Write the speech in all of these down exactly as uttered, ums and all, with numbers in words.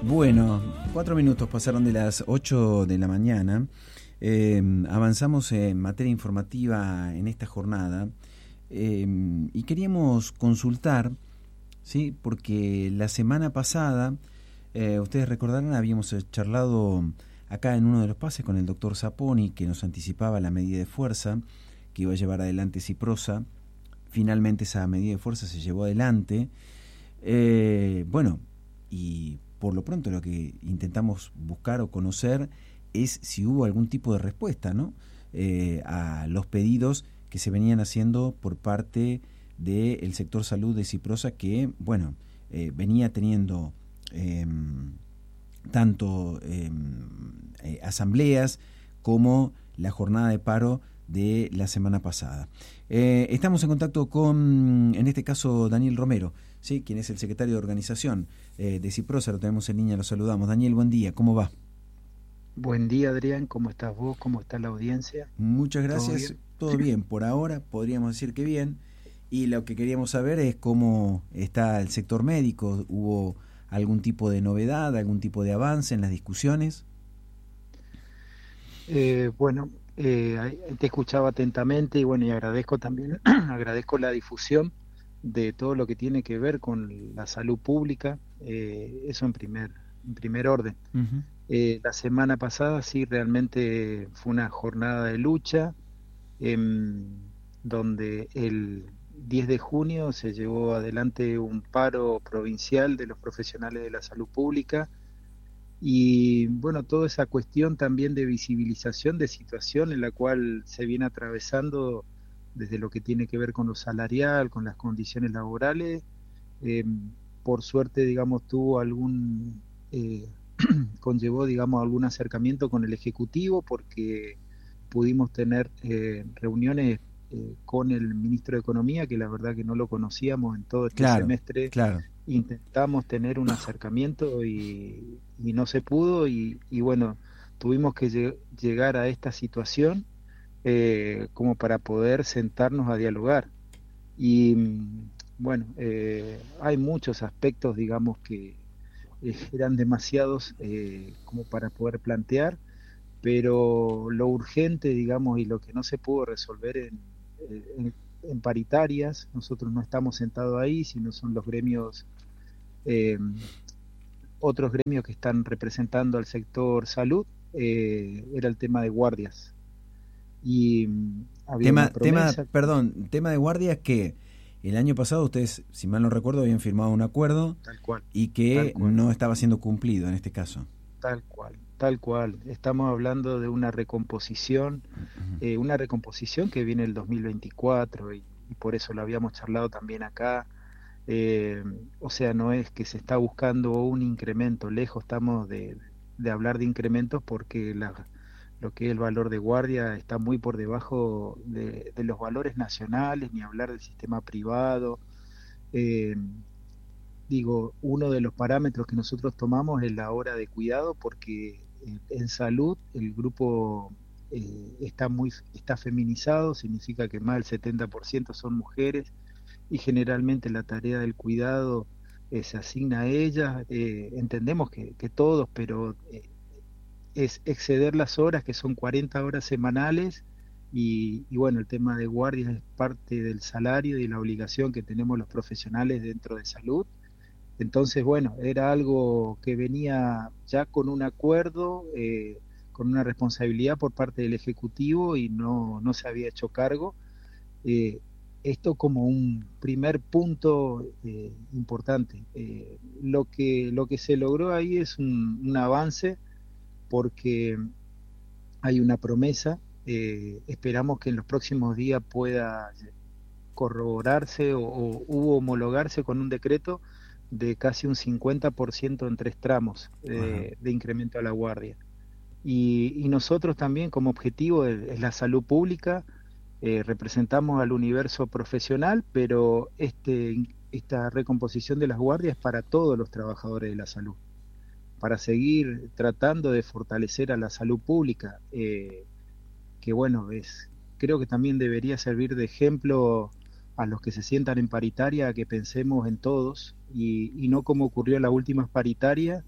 Bueno, cuatro minutos pasaron de las ocho de la mañana. Eh, avanzamos en materia informativa en esta jornada eh, y queríamos consultar, ¿sí? Porque la semana pasada, eh, ustedes recordarán, habíamos charlado acá en uno de los pases con el doctor Zaponi, que nos anticipaba la medida de fuerza que iba a llevar adelante Ciprosa. Finalmente esa medida de fuerza se llevó adelante. Eh, bueno, y por lo pronto lo que intentamos buscar o conocer es si hubo algún tipo de respuesta, ¿no? Eh, a los pedidos que se venían haciendo por parte del sector salud de Ciprosa, que, bueno, eh, venía teniendo eh, tanto eh, eh, asambleas como la jornada de paro de la semana pasada. Eh, estamos en contacto con, en este caso, Daniel Romero, ¿sí? Quien es el secretario de organización eh, de Ciprosa. Lo tenemos en línea, lo saludamos. Daniel, buen día, ¿cómo va? Buen día, Adrián, ¿cómo estás vos? ¿Cómo está la audiencia? Muchas ¿Todo gracias, bien? todo bien, por ahora podríamos decir que bien, y lo que queríamos saber es cómo está el sector médico. ¿Hubo algún tipo de novedad, algún tipo de avance en las discusiones? Eh, bueno, eh, te escuchaba atentamente y bueno, y agradezco también, agradezco la difusión de todo lo que tiene que ver con la salud pública, eh, eso en primer, en primer orden. Uh-huh. Eh, la semana pasada sí, realmente fue una jornada de lucha, em, donde el diez de junio se llevó adelante un paro provincial de los profesionales de la salud pública y bueno, toda esa cuestión también de visibilización de situación en la cual se viene atravesando desde lo que tiene que ver con lo salarial, con las condiciones laborales. Eh, por suerte, digamos, tuvo algún, eh, conllevó, digamos, algún acercamiento con el Ejecutivo porque pudimos tener eh, reuniones eh, con el ministro de Economía, que la verdad que no lo conocíamos en todo este Claro, semestre. claro. Intentamos tener un acercamiento y, y no se pudo y, y bueno, tuvimos que lleg- llegar a esta situación eh, como para poder sentarnos a dialogar. Y mm, bueno, eh, hay muchos aspectos, digamos, que eh, eran demasiados eh, como para poder plantear, pero lo urgente, digamos, y lo que no se pudo resolver en, en, en paritarias, nosotros no estamos sentados ahí, sino son los gremios, eh, otros gremios que están representando al sector salud, eh, era el tema de guardias. Y mm, había una Tema, tema, promesa. perdón, tema de guardias que el año pasado ustedes, si mal no recuerdo, habían firmado un acuerdo Tal cual, y tal que cual, no estaba siendo cumplido en este caso. tal cual, tal cual. Estamos hablando de una recomposición, Uh-huh. eh, una recomposición que viene el dos mil veinticuatro y, y por eso lo habíamos charlado también acá. Eh, o sea, no es que se está buscando un incremento, lejos estamos de, de hablar de incrementos porque la, lo que es el valor de guardia está muy por debajo de, de los valores nacionales, ni hablar del sistema privado. Eh, Digo, uno de los parámetros que nosotros tomamos es la hora de cuidado porque eh, en salud el grupo eh, está muy está feminizado, significa que más del setenta por ciento son mujeres y generalmente la tarea del cuidado eh, se asigna a ellas. Eh, entendemos que, que todos, pero eh, es exceder las horas, que son cuarenta horas semanales, y, y bueno, el tema de guardias es parte del salario y la obligación que tenemos los profesionales dentro de salud. Entonces, bueno, era algo que venía ya con un acuerdo, eh, con una responsabilidad por parte del Ejecutivo y no, no se había hecho cargo. Eh, Esto como un primer punto eh, importante. Eh, lo que, lo que se logró ahí es un, un avance porque hay una promesa. Eh, esperamos que en los próximos días pueda corroborarse o, o hubo homologarse con un decreto de casi un cincuenta por ciento en tres tramos Ajá. eh, de incremento a la guardia. Y, y nosotros también como objetivo es, es la salud pública, eh, representamos al universo profesional, pero este, esta recomposición de las guardias es para todos los trabajadores de la salud, para seguir tratando de fortalecer a la salud pública, eh, que bueno, es, creo que también debería servir de ejemplo a los que se sientan en paritaria, que pensemos en todos y, y no como ocurrió en la última paritaria,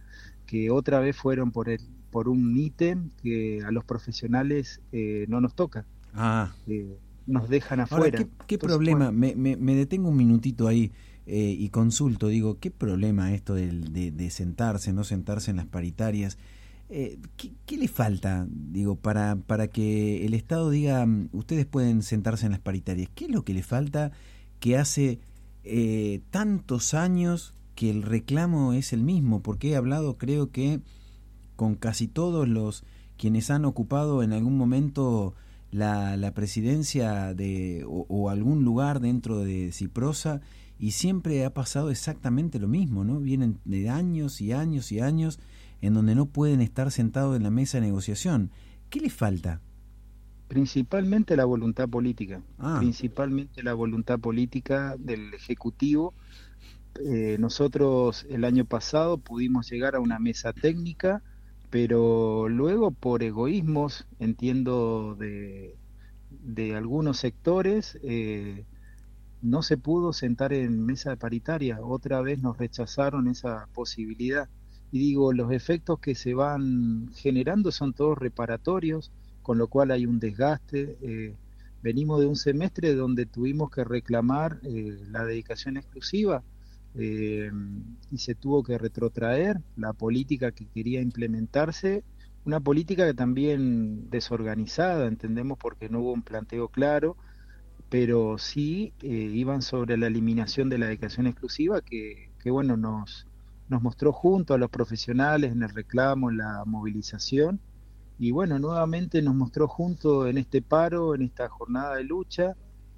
que otra vez fueron por el, por un ítem que a los profesionales eh, no nos toca. Ah. Eh, nos dejan afuera. Ahora, ¿qué, qué Entonces, problema? bueno, me, me, me detengo un minutito ahí eh, y consulto, digo, ¿qué problema esto de, de, de sentarse, no sentarse en las paritarias? Eh, ¿qué, ¿Qué le falta, digo, para, para que el Estado diga, ustedes pueden sentarse en las paritarias? ¿Qué es lo que le falta que hace eh, tantos años que el reclamo es el mismo? Porque he hablado, creo que, con casi todos los quienes han ocupado en algún momento la, la presidencia de o, o algún lugar dentro de Ciprosa, y siempre ha pasado exactamente lo mismo, ¿no? Vienen de años y años y años en donde no pueden estar sentados en la mesa de negociación. ¿Qué les falta? principalmente la voluntad política, Ah. principalmente la voluntad política del Ejecutivo. Eh, nosotros el año pasado pudimos llegar a una mesa técnica, pero luego por egoísmos, entiendo, de, de algunos sectores, eh, no se pudo sentar en mesa paritaria. Otra vez nos rechazaron esa posibilidad. Y digo, los efectos que se van generando son todos reparatorios, con lo cual hay un desgaste. Eh, venimos de un semestre donde tuvimos que reclamar eh, la dedicación exclusiva, eh, y se tuvo que retrotraer la política que quería implementarse, una política que también desorganizada, entendemos, porque no hubo un planteo claro, pero sí eh, iban sobre la eliminación de la dedicación exclusiva, que, que bueno, nos, nos mostró junto a los profesionales en el reclamo, en la movilización, y bueno, nuevamente nos mostró junto en este paro, en esta jornada de lucha,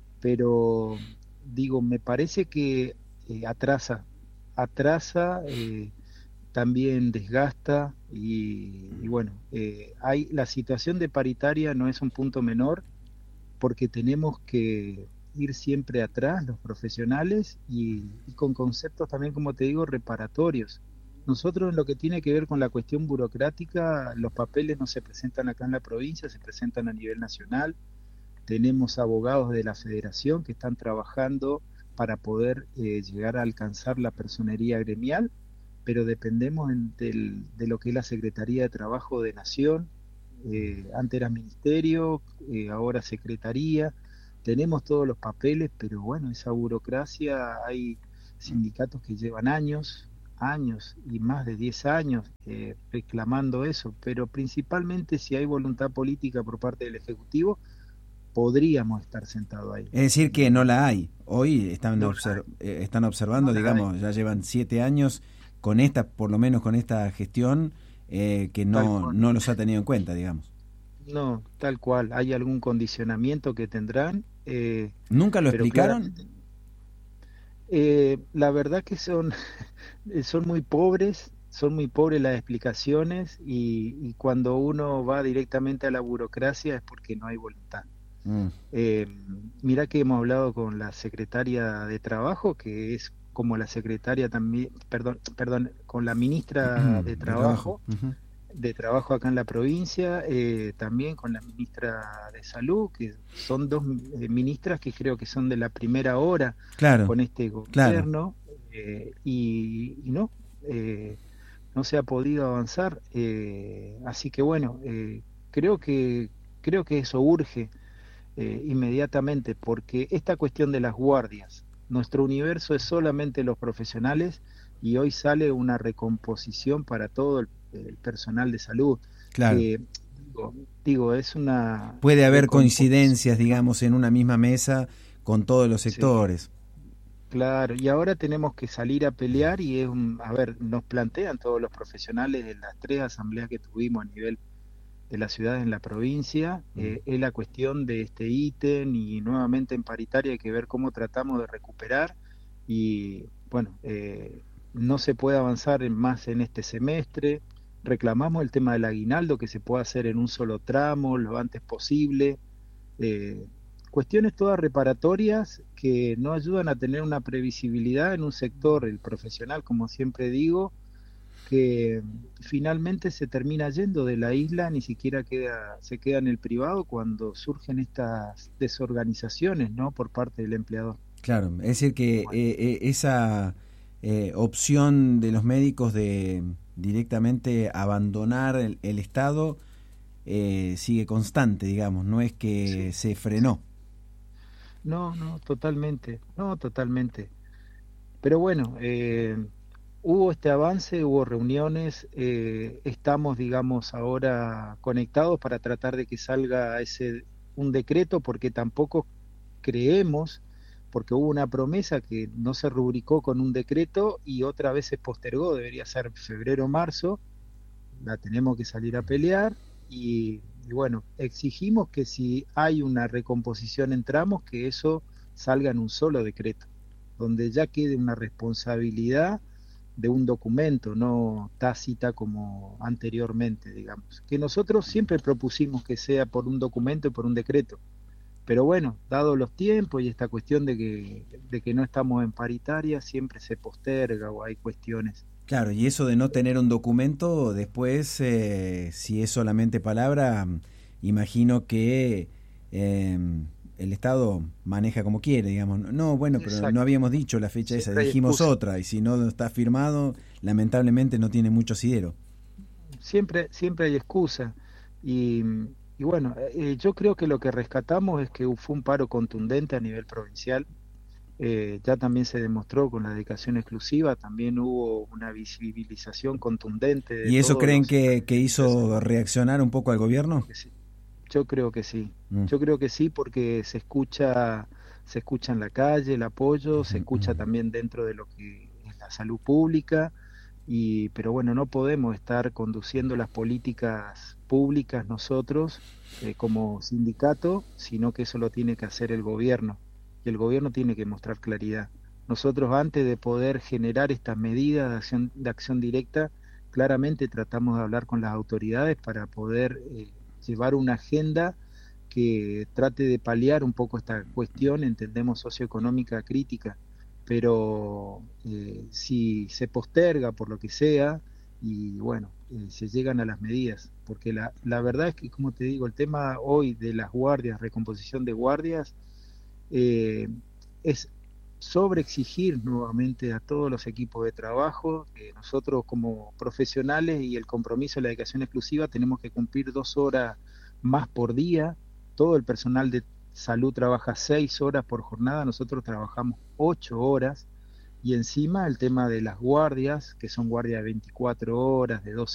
pero digo, me parece que eh, atrasa, atrasa, eh, también desgasta, y, y bueno, eh, hay, la situación de paritaria no es un punto menor, porque tenemos que ir siempre atrás, los profesionales, y, y con conceptos también, como te digo, reparatorios. Nosotros, en lo que tiene que ver con la cuestión burocrática, los papeles no se presentan acá en la provincia, se presentan a nivel nacional. Tenemos abogados de la federación que están trabajando para poder eh, llegar a alcanzar la personería gremial, pero dependemos en, del, de lo que es la Secretaría de Trabajo de Nación. Eh, antes era ministerio, eh, ahora secretaría. Tenemos todos los papeles, pero bueno, esa burocracia, hay sindicatos que llevan años, años y más de diez años eh, reclamando eso, pero principalmente si hay voluntad política por parte del Ejecutivo, podríamos estar sentados ahí. Es decir, que no la hay. Hoy están, no observ eh, están observando, no digamos, ya llevan siete años con esta, por lo menos con esta gestión, eh, que no, no los ha tenido en cuenta, digamos. No, tal cual. Hay algún condicionamiento que tendrán. Eh, ¿Nunca lo explicaron? Eh, la verdad que son, son muy pobres, son muy pobres las explicaciones, y, y cuando uno va directamente a la burocracia es porque no hay voluntad. Mm. Eh, mira que hemos hablado con la secretaria de Trabajo, que es como la secretaria también, perdón, perdón, con la ministra de Trabajo, de Trabajo, uh-huh. de trabajo acá en la provincia, eh, también con la ministra de Salud, que son dos eh, ministras que creo que son de la primera hora, claro, con este gobierno, claro. eh, y, y no, eh, no se ha podido avanzar, eh, así que bueno, eh, creo que creo que eso urge eh, inmediatamente, porque esta cuestión de las guardias, nuestro universo es solamente los profesionales, y hoy sale una recomposición para todo el el personal de salud. Claro. Que, digo, digo, es una... Puede haber coincidencias, digamos, en una misma mesa con todos los sectores. Sí, claro, y ahora tenemos que salir a pelear, y es un... A ver, nos plantean todos los profesionales de las tres asambleas que tuvimos a nivel de la ciudad en la provincia, mm. eh, es la cuestión de este ítem, y nuevamente en paritaria hay que ver cómo tratamos de recuperar, y bueno, eh, no se puede avanzar en más en este semestre. Reclamamos el tema del aguinaldo, que se pueda hacer en un solo tramo lo antes posible, eh, cuestiones todas reparatorias que no ayudan a tener una previsibilidad en un sector, el profesional, como siempre digo, que finalmente se termina yendo de la isla, ni siquiera queda, se queda en el privado cuando surgen estas desorganizaciones, ¿no?, por parte del empleador. Claro, es decir que bueno. eh, eh, esa eh, opción de los médicos de directamente abandonar el, el Estado eh, sigue constante, digamos, no es que Sí. se frenó. No, no, totalmente, no, totalmente. Pero bueno, eh, hubo este avance, hubo reuniones, eh, estamos, digamos, ahora conectados para tratar de que salga ese un decreto, porque tampoco creemos, porque hubo una promesa que no se rubricó con un decreto y otra vez se postergó, debería ser febrero o marzo, la tenemos que salir a pelear y, y bueno, exigimos que si hay una recomposición en tramos, que eso salga en un solo decreto, donde ya quede una responsabilidad de un documento, no tácita como anteriormente, digamos. Que nosotros siempre propusimos que sea por un documento y por un decreto. Pero bueno, dado los tiempos y esta cuestión de que, de que no estamos en paritaria, siempre se posterga o hay cuestiones. Claro, y eso de no tener un documento, después, eh, si es solamente palabra, imagino que eh, el Estado maneja como quiere, digamos. No, bueno, pero no Exacto. habíamos dicho la fecha esa, Siempre hay dijimos excusa. otra, y si no está firmado, lamentablemente no tiene mucho asidero. Siempre, siempre hay excusa. Y, y bueno, eh, yo creo que lo que rescatamos es que fue un paro contundente a nivel provincial. Eh, ya también se demostró con la dedicación exclusiva, también hubo una visibilización contundente de ¿Y eso todos creen los que, que sectores. hizo reaccionar un poco al gobierno? Que sí. Yo creo que sí, Mm. yo creo que sí porque se escucha, se escucha en la calle el apoyo, se Ujú, escucha ujú. también dentro de lo que es la salud pública, y pero bueno, no podemos estar conduciendo las políticas públicas nosotros eh, como sindicato, sino que eso lo tiene que hacer el gobierno, y el gobierno tiene que mostrar claridad. Nosotros antes de poder generar estas medidas de acción, de acción directa, claramente tratamos de hablar con las autoridades para poder eh, llevar una agenda que trate de paliar un poco esta cuestión, entendemos socioeconómica crítica, pero eh, si se posterga por lo que sea, y bueno, eh, se llegan a las medidas, porque la, la verdad es que, como te digo, el tema hoy de las guardias, recomposición de guardias, eh, es sobreexigir nuevamente a todos los equipos de trabajo. Eh, nosotros como profesionales y el compromiso de la dedicación exclusiva tenemos que cumplir dos horas más por día. Todo el personal de salud trabaja seis horas por jornada, nosotros trabajamos ocho horas, y encima el tema de las guardias, que son guardias de veinticuatro horas, de doce